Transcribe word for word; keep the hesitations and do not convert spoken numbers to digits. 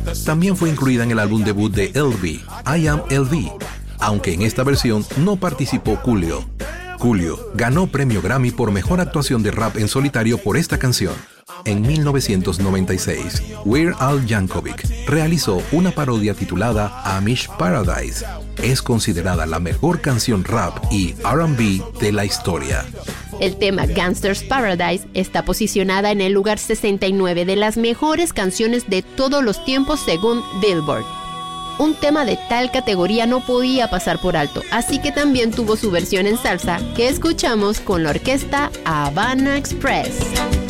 También fue incluida en el álbum debut de L V, I Am L V, aunque en esta versión no participó Coolio. Coolio ganó premio Grammy por mejor actuación de rap en solitario por esta canción. En mil novecientos noventa y seis, Weird Al Yankovic realizó una parodia titulada Amish Paradise. Es considerada la mejor canción rap y R and B de la historia. El tema Gangsta's Paradise está posicionada en el lugar sesenta y nueve de las mejores canciones de todos los tiempos según Billboard. Un tema de tal categoría no podía pasar por alto, así que también tuvo su versión en salsa que escuchamos con la orquesta Havana Express.